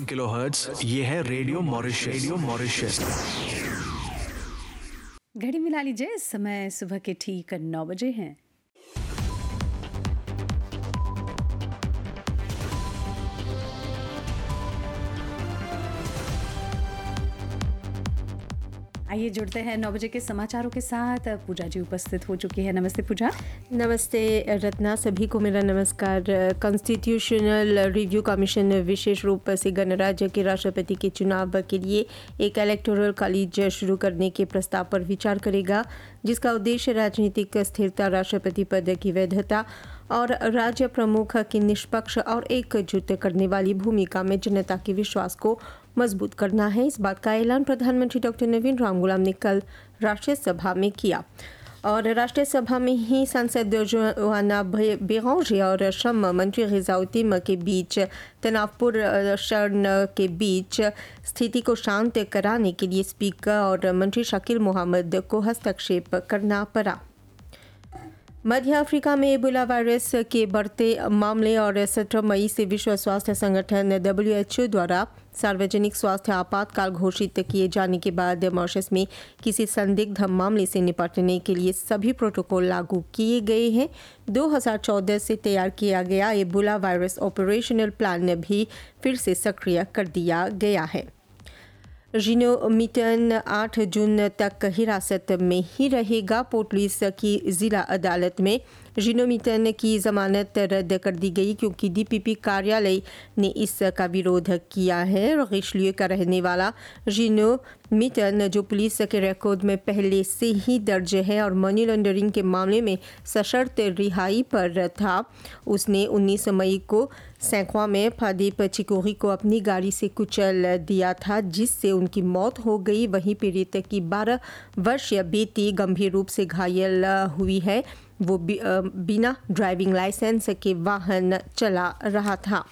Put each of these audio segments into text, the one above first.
Kilohertz. ये है radio Mauritius. घड़ी मिला लीजिए, इस समय सुबह के ठीक 9 बजे हैं। आइए जुड़ते हैं 9 बजे के समाचारों के साथ। पूजा जी उपस्थित हो चुकी है। नमस्ते पूजा। नमस्ते रत्ना, सभी को मेरा नमस्कार। कॉन्स्टिट्यूशनल रिव्यू कमीशन विशेष रूप से गणराज्य के राष्ट्रपति के चुनाव के लिए एक इलेक्टोरल कॉलेज शुरू करने के प्रस्ताव पर विचार करेगा, जिसका उद्देश्य राजनीतिक स्थिरता, राष्ट्रपति पद की वैधता और राज्य प्रमुख की निष्पक्ष और एकजुट करने वाली भूमिका में जनता के विश्वास को मजबूत करना है। इस बात का ऐलान प्रधानमंत्री डॉक्टर नवीन रामगुलाम ने कल राष्ट्रीय सभा में किया और राष्ट्रीय सभा में ही सांसद जोआना बेरांजे और श्रम मंत्री ग़िज़ाउद्दीन के बीच तनावपूर्ण क्षण के बीच स्थिति को शांत कराने के लिए स्पीकर और मंत्री शकील मोहम्मद को हस्तक्षेप करना पड़ा। मध्य अफ्रीका में एबोला वायरस के बढ़ते मामले और 17 मई से विश्व स्वास्थ्य संगठन WHO द्वारा सार्वजनिक स्वास्थ्य आपातकाल घोषित किए जाने के बाद मॉरिशस में किसी संदिग्ध मामले से निपटने के लिए सभी प्रोटोकॉल लागू किए गए हैं। 2014 से तैयार किया गया एबोला वायरस ऑपरेशनल प्लान भी फिर से सक्रिय कर दिया गया है। जीनो मिटन 8 जून तक हिरासत में ही रहेगा। पोर्ट लुइस की जिला अदालत में जीनो मिटन की जमानत रद्द कर दी गई क्योंकि DPP कार्यालय ने इसका विरोध किया है। रिशलियो का रहने वाला जीनो मिटन, जो पुलिस के रिकॉर्ड में पहले से ही दर्ज है और मनी लॉन्ड्रिंग के मामले में सशर्त रिहाई पर था, उसने 19 मई को सैकवा में प्रदीप चिकोरी को अपनी गाड़ी से कुचल दिया था, जिससे उनकी मौत हो गई। वहीं पीड़ित की 12 वर्षीय बेटी गंभीर रूप से घायल हुई है। वो बिना ड्राइविंग लाइसेंस के वाहन चला रहा था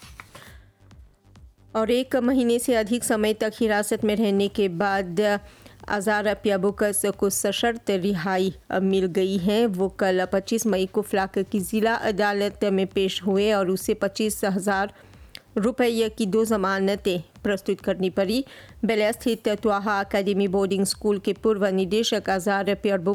और 1 महीने से अधिक समय तक हिरासत में रहने के बाद आज़ार पियाबुकस को सशर्त रिहाई मिल गई है। वो कल 25 मई को फ्लाक की जिला अदालत में पेश हुए और उसे 25,000 रुपये की 2 जमानतें प्रस्तुत करनी पड़ी। बेलिया स्थित त्वाहा अकेडमी बोर्डिंग स्कूल के पूर्व निदेशक आज़ार पियाबुकस